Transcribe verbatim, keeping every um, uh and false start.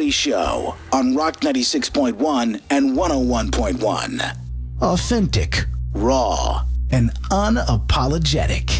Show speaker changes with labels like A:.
A: Kelly Show on Rock ninety-six point one and one oh one point one. Authentic, raw, and unapologetic.